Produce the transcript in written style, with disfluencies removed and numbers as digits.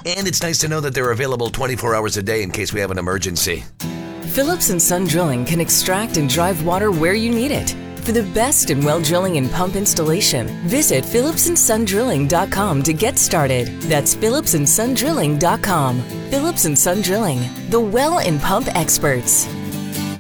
And it's nice to know that they're available 24 hours a day in case we have an emergency. Phillips & Son Drilling can extract and drive water where you need it. For the best in well drilling and pump installation, visit phillipsandsondrilling.com to get started. That's phillipsandsondrilling.com. Phillips & Son Drilling, the well and pump experts.